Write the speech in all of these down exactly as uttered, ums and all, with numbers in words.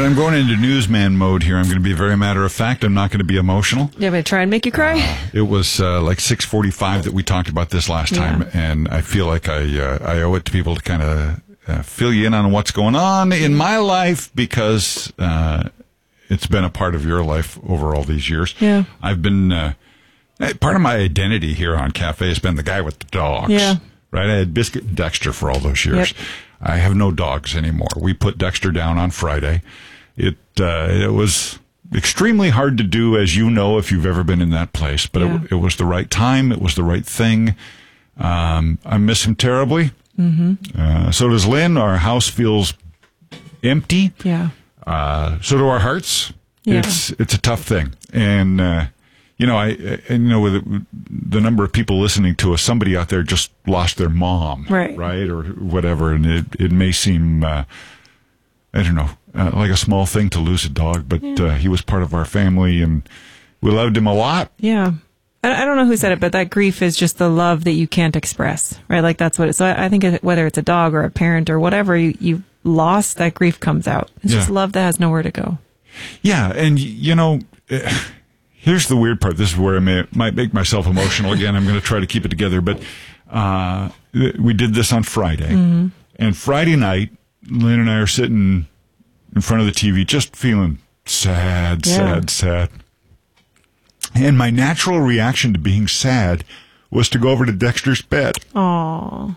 right, I'm going into newsman mode here. I'm going to be very matter of fact. I'm not going to be emotional. Yeah, but try and make you cry. Uh, it was uh, like six forty-five that we talked about this last time, yeah. and I feel like I uh, I owe it to people to kind of uh, fill you in on what's going on in my life because uh, it's been a part of your life over all these years. Yeah, I've been uh, part of my identity here on Cafe has been the guy with the dogs. Yeah, right. I had Biscuit and Dexter for all those years. Yep. I have no dogs anymore. We put Dexter down on Friday. It uh, it was extremely hard to do, as you know, if you've ever been in that place. But yeah. it, it was the right time. It was the right thing. Um, I miss him terribly. Mm-hmm. Uh, so does Lynn. Our house feels empty. Yeah. Uh, so do our hearts. Yeah. It's it's a tough thing. And, uh, you know, I, I you know, with the number of people listening to us, somebody out there just lost their mom. Right. Right. Or whatever. And it, it may seem, uh, I don't know, uh, like a small thing to lose a dog, but yeah. uh, he was part of our family and we loved him a lot. Yeah. I, I don't know who said it, but that grief is just the love that you can't express, right? Like that's what it is. So I, I think it, whether it's a dog or a parent or whatever, you, you lost, that grief comes out. It's yeah. just love that has nowhere to go. Yeah. And, you know, uh, here's the weird part. This is where I may, might make myself emotional again. I'm going to try to keep it together. But uh, we did this on Friday. Mm-hmm. And Friday night, Lynn and I are sitting in front of the T V just feeling sad, yeah. sad, sad. And my natural reaction to being sad was to go over to Dexter's bed. Aww.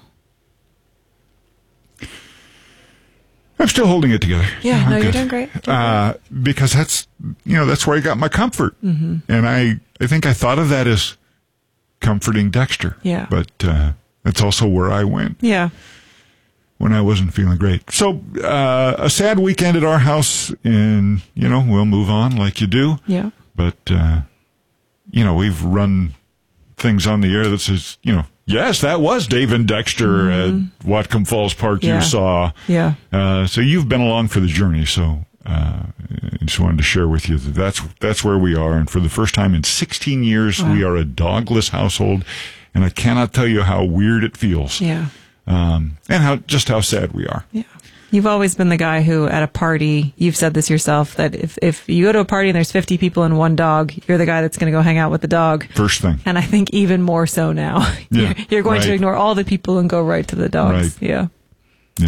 I'm still holding it together. Yeah, I'm no, good. you're doing great. Doing uh, great. Because that's, you know, that's where I got my comfort. Mm-hmm. And I, I think I thought of that as comforting Dexter. Yeah. But uh, that's also where I went. Yeah. When I wasn't feeling great. So, uh, a sad weekend at our house, and, you know, we'll move on like you do. Yeah. But, uh, you know, we've run things on the air that says, you know, yes, that was Dave and Dexter mm-hmm. at Whatcom Falls Park yeah. you saw. Yeah. Uh, so you've been along for the journey. So, uh, I just wanted to share with you that that's, that's where we are. And for the first time in sixteen years, wow. we are a dogless household. And I cannot tell you how weird it feels. Yeah. Um, and how, just how sad we are. Yeah. You've always been the guy who, at a party, you've said this yourself, that if, if you go to a party and there's fifty people and one dog, you're the guy that's going to go hang out with the dog. First thing. And I think even more so now. Yeah, you're, you're going right. to ignore all the people and go right to the dogs. Right. Yeah.